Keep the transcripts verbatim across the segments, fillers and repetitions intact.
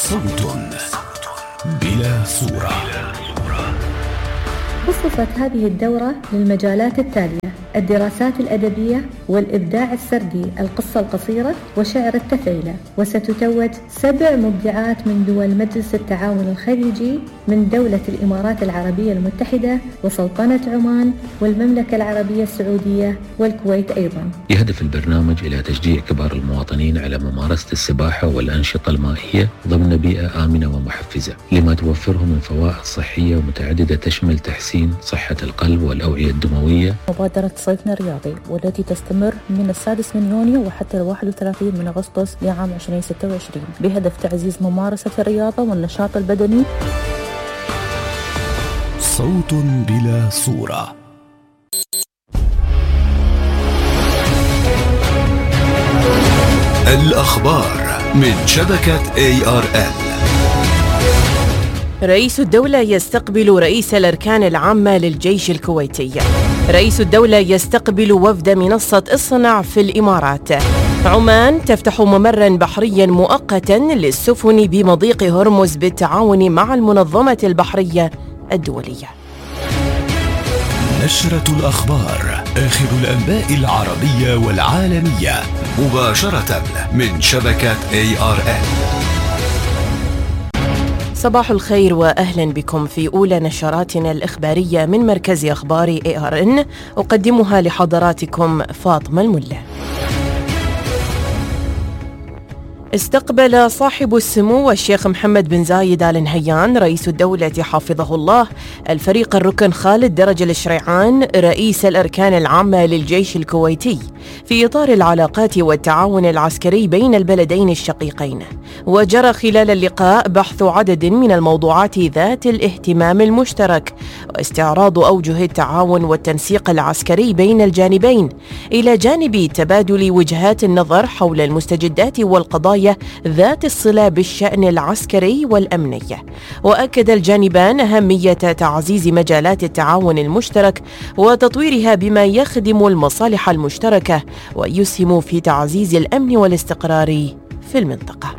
صوت بلا صورة. خصصت هذه الدورة للمجالات التالية: الدراسات الأدبية والإبداع السردي، القصة القصيرة، وشعر التفعيلة. وستتوج سبع مبدعات من دول مجلس التعاون الخليجي، من دولة الإمارات العربية المتحدة وسلطنة عمان والمملكة العربية السعودية والكويت أيضا. يهدف البرنامج إلى تشجيع كبار المواطنين على ممارسة السباحة والأنشطة المائية ضمن بيئة آمنة ومحفزة، لما توفره من فوائد صحية ومتعددة تشمل تحسين صحة القلب والأوعية الدموية. مبادرة صيفنا الرياضي، والتي تستمر من السادس من يونيو وحتى الواحد وثلاثين من أغسطس لعام ألفين وستة وعشرين، بهدف تعزيز ممارسة الرياضة والنشاط البدني. صوت بلا صورة. الأخبار من شبكة إيه آر إل. رئيس الدولة يستقبل رئيس الأركان العامة للجيش الكويتي. رئيس الدولة يستقبل وفد منصة اصنع في الإمارات. عمان تفتح ممرا بحريا مؤقتا للسفن بمضيق هرمز بالتعاون مع المنظمة البحرية الدولية. نشرة الأخبار، آخر الأنباء العربية والعالمية، مباشرة من شبكة إيه آر إل. صباح الخير وأهلا بكم في أولى نشراتنا الإخبارية من مركز أخبار إيه آر إن، أقدمها لحضراتكم فاطمة الملا. استقبل صاحب السمو الشيخ محمد بن زايد آل نهيان رئيس الدولة حفظه الله الفريق الركن خالد درج الشريعان رئيس الأركان العامة للجيش الكويتي في إطار العلاقات والتعاون العسكري بين البلدين الشقيقين. وجرى خلال اللقاء بحث عدد من الموضوعات ذات الاهتمام المشترك واستعراض أوجه التعاون والتنسيق العسكري بين الجانبين، إلى جانب تبادل وجهات النظر حول المستجدات والقضايا ذات الصلة بالشأن العسكري والأمني. وأكد الجانبان أهمية تعزيز مجالات التعاون المشترك وتطويرها بما يخدم المصالح المشتركة ويسهم في تعزيز الأمن والاستقرار في المنطقة.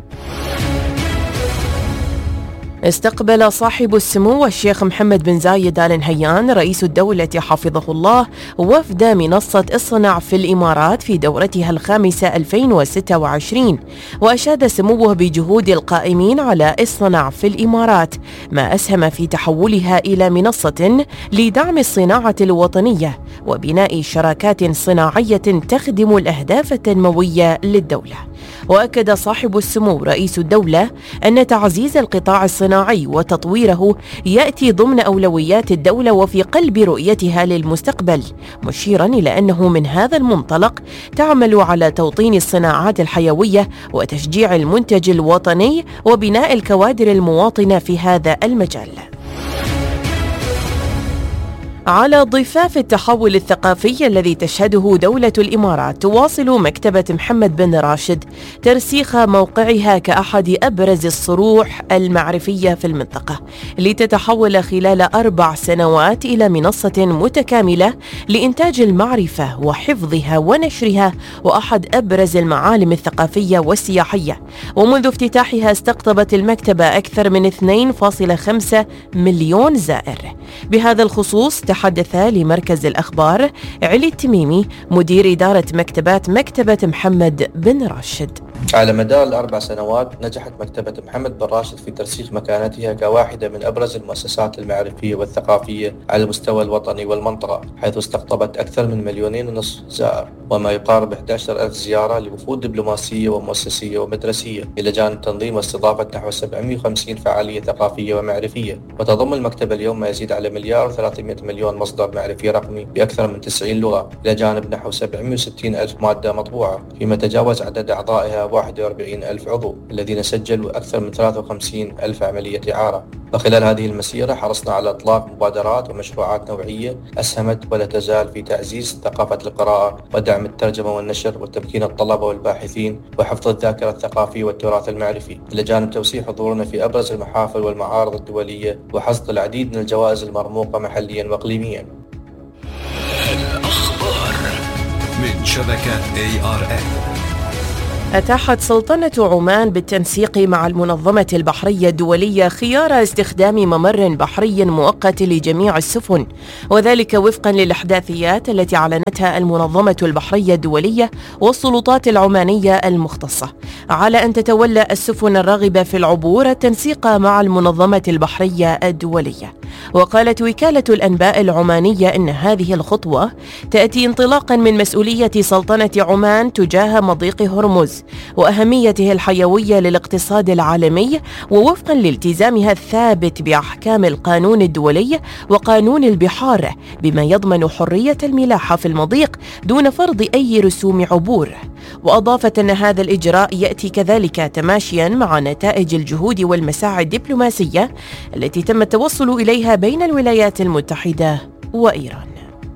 استقبل صاحب السمو الشيخ محمد بن زايد آل نهيان رئيس الدولة حفظه الله وفد منصة اصنع في الإمارات في دورتها الخامسة ألفين وستة وعشرين، وأشاد سموه بجهود القائمين على اصنع في الإمارات، ما أسهم في تحولها إلى منصة لدعم الصناعة الوطنية وبناء شراكات صناعية تخدم الأهداف التنموية للدولة. وأكد صاحب السمو رئيس الدولة أن تعزيز القطاع الصناعي وتطويره يأتي ضمن أولويات الدولة وفي قلب رؤيتها للمستقبل، مشيرا إلى أنه من هذا المنطلق تعمل على توطين الصناعات الحيوية وتشجيع المنتج الوطني وبناء الكوادر المواطنة في هذا المجال. على ضفاف التحول الثقافي الذي تشهده دولة الإمارات، تواصل مكتبة محمد بن راشد ترسيخ موقعها كأحد أبرز الصروح المعرفية في المنطقة، لتتحول خلال أربع سنوات إلى منصة متكاملة لإنتاج المعرفة وحفظها ونشرها، وأحد أبرز المعالم الثقافية والسياحية. ومنذ افتتاحها استقطبت المكتبة أكثر من اثنين فاصلة خمسة مليون زائر. بهذا الخصوص تحدث لمركز الأخبار علي التميمي مدير إدارة مكتبات مكتبة محمد بن راشد. على مدار الأربع سنوات نجحت مكتبة محمد بن راشد في ترسيخ مكانتها كواحدة من أبرز المؤسسات المعرفية والثقافية على المستوى الوطني والمنطقة، حيث استقطبت أكثر من مليونين ونصف زائر، وما يقارب أحد عشر ألف زيارة لوفود دبلوماسية ومؤسسية ومدرسية، إلى جانب تنظيم واستضافة نحو سبعمائة وخمسين فعالية ثقافية ومعرفية. وتضم المكتبة اليوم ما يزيد على مليار وثلاثمائة مليون مصدر معرفي رقمي بأكثر من تسعين لغة، إلى جانب نحو سبعمائة وستين ألف مادة مطبوعة، فيما تجاوز عدد أعضائها واحد وأربعين ألف عضو الذين سجلوا أكثر من ثلاثة وخمسين ألف عملية إعارة. وخلال هذه المسيرة حرصنا على إطلاق مبادرات ومشروعات نوعية أسهمت ولا تزال في تعزيز ثقافة القراءة ودعم الترجمة والنشر وتمكين الطلبة والباحثين وحفظ الذاكرة الثقافية والتراث المعرفي، إلى جانب توسيع حضورنا في أبرز المحافل والمعارض الدولية وحصد العديد من الجوائز المرموقة محليا وإقليميا. الأخبار من شبكة إيه آر إل. أتاحت سلطنة عمان بالتنسيق مع المنظمة البحرية الدولية خيار استخدام ممر بحري مؤقت لجميع السفن، وذلك وفقا للإحداثيات التي أعلنتها المنظمة البحرية الدولية والسلطات العمانية المختصة، على أن تتولى السفن الراغبة في العبور التنسيق مع المنظمة البحرية الدولية. وقالت وكالة الأنباء العمانية إن هذه الخطوة تأتي انطلاقا من مسؤولية سلطنة عمان تجاه مضيق هرمز وأهميته الحيوية للاقتصاد العالمي، ووفقا لالتزامها الثابت بأحكام القانون الدولي وقانون البحار بما يضمن حرية الملاحة في المضيق دون فرض أي رسوم عبور. وأضافت أن هذا الإجراء يأتي كذلك تماشيا مع نتائج الجهود والمساعي الدبلوماسية التي تم التوصل إليها بين الولايات المتحدة وإيران.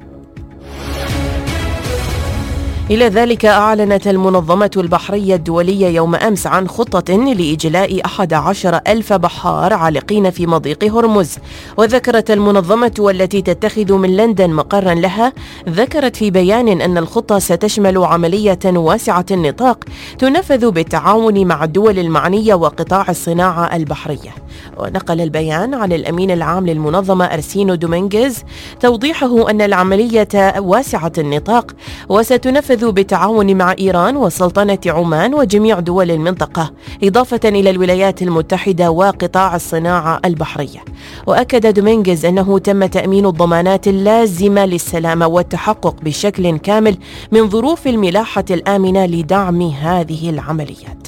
إلى ذلك أعلنت المنظمة البحرية الدولية يوم أمس عن خطة لإجلاء أحد عشر ألف بحار عالقين في مضيق هرمز. وذكرت المنظمة والتي تتخذ من لندن مقرا لها، ذكرت في بيان أن الخطة ستشمل عملية واسعة النطاق تنفذ بالتعاون مع الدول المعنية وقطاع الصناعة البحرية. ونقل البيان عن الأمين العام للمنظمة أرسينو دومينغيز توضيحه أن العملية واسعة النطاق وستنفذ بالتعاون مع إيران وسلطنة عمان وجميع دول المنطقة، إضافة إلى الولايات المتحدة وقطاع الصناعة البحرية. وأكد دومينغيز أنه تم تأمين الضمانات اللازمة للسلامة والتحقق بشكل كامل من ظروف الملاحة الآمنة لدعم هذه العمليات.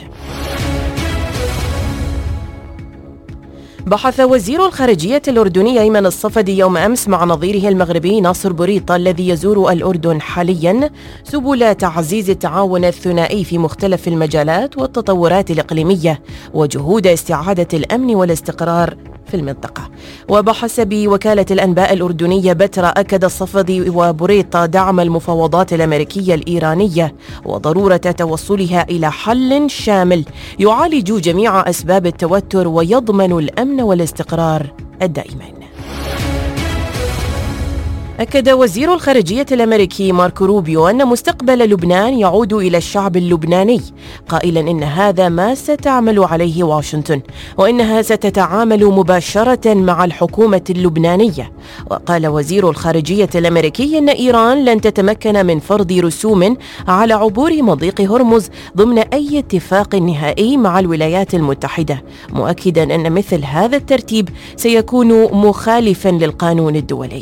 بحث وزير الخارجية الأردني أيمن الصفدي يوم أمس مع نظيره المغربي ناصر بوريطة الذي يزور الأردن حاليا سبل تعزيز التعاون الثنائي في مختلف المجالات والتطورات الإقليمية وجهود استعادة الأمن والاستقرار في المنطقة. وبحسب وكالة الأنباء الأردنية بترا، أكد الصفدي وبوريطة دعم المفاوضات الأمريكية الإيرانية وضرورة توصلها إلى حل شامل يعالج جميع أسباب التوتر ويضمن الأمن والاستقرار الدائمين. أكد وزير الخارجية الأمريكي ماركو روبيو أن مستقبل لبنان يعود إلى الشعب اللبناني، قائلا إن هذا ما ستعمل عليه واشنطن وإنها ستتعامل مباشرة مع الحكومة اللبنانية. وقال وزير الخارجية الأمريكي إن إيران لن تتمكن من فرض رسوم على عبور مضيق هرمز ضمن أي اتفاق نهائي مع الولايات المتحدة، مؤكدا أن مثل هذا الترتيب سيكون مخالفا للقانون الدولي.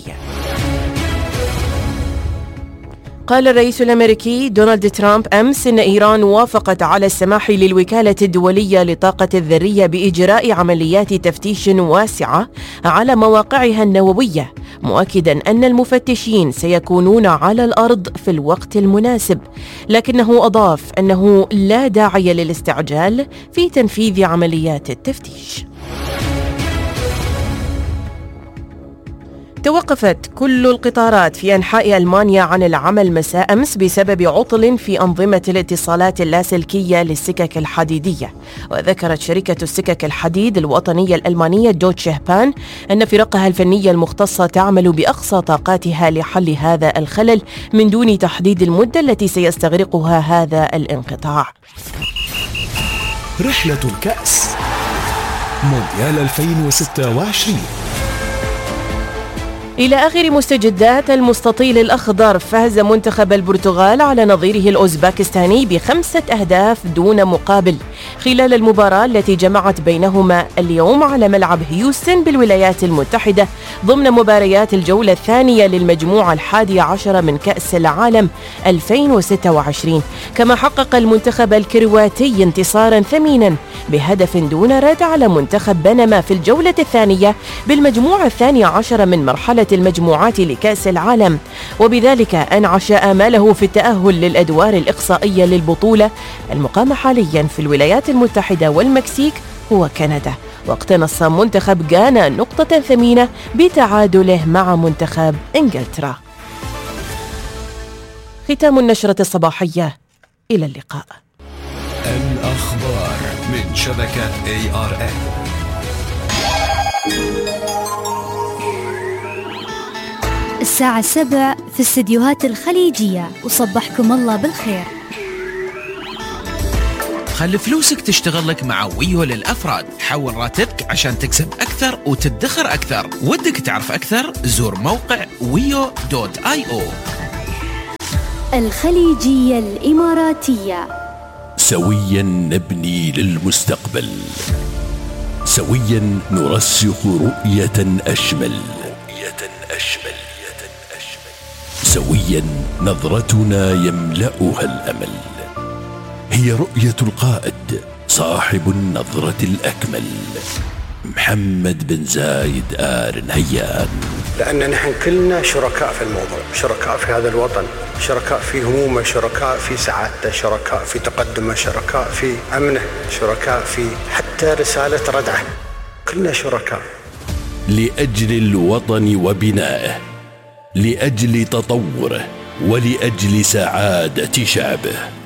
قال الرئيس الأمريكي دونالد ترامب أمس إن إيران وافقت على السماح للوكالة الدولية للطاقة الذرية بإجراء عمليات تفتيش واسعة على مواقعها النووية، مؤكدا أن المفتشين سيكونون على الأرض في الوقت المناسب، لكنه أضاف أنه لا داعي للاستعجال في تنفيذ عمليات التفتيش. توقفت كل القطارات في أنحاء ألمانيا عن العمل مساء أمس بسبب عطل في أنظمة الاتصالات اللاسلكية للسكك الحديدية. وذكرت شركة السكك الحديد الوطنية الألمانية دوتشه بان أن فرقها الفنية المختصة تعمل بأقصى طاقاتها لحل هذا الخلل من دون تحديد المدة التي سيستغرقها هذا الانقطاع. رحلة الكأس مونديال ألفين وستة وعشرين. إلى آخر مستجدات المستطيل الأخضر، فاز منتخب البرتغال على نظيره الأوزباكستاني بخمسة أهداف دون مقابل خلال المباراة التي جمعت بينهما اليوم على ملعب هيوستن بالولايات المتحدة ضمن مباريات الجولة الثانية للمجموعة الحادية عشر من كأس العالم ألفين وستة وعشرين. كما حقق المنتخب الكرواتي انتصارا ثمينا بهدف دون رد على منتخب بنما في الجولة الثانية بالمجموعة الثانية عشر من مرحلة المجموعات لكأس العالم، وبذلك أنعش آماله في التأهل للأدوار الإقصائية للبطولة المقامة حاليا في الولايات المتحدة والمكسيك وكندا. واقتنص منتخب غانا نقطة ثمينة بتعادله مع منتخب إنجلترا. ختام النشرة الصباحية، إلى اللقاء. الأخبار من شبكة إيه آر إن. الساعة سبع في استديوهات الخليجية، وصبحكم الله بالخير. خلي فلوسك تشتغل لك مع ويو للأفراد. حول راتبك عشان تكسب أكثر وتدخر أكثر. ودك تعرف أكثر؟ زور موقع ويو دوت آي أو. الخليجية الإماراتية. سويا نبني للمستقبل، سويا نرسخ رؤية أشمل، رؤية أشمل، سويا نظرتنا يملأها الأمل. هي رؤية القائد صاحب النظرة الأكمل، محمد بن زايد آل نهيان. لأن نحن كلنا شركاء في الموضوع، شركاء في هذا الوطن، شركاء في همومه، شركاء في سعادته، شركاء في تقدمه، شركاء في أمنه، شركاء في حتى رسالة ردعه، كلنا شركاء. لأجل الوطن وبنائه، لأجل تطوره، ولأجل سعادة شعبه.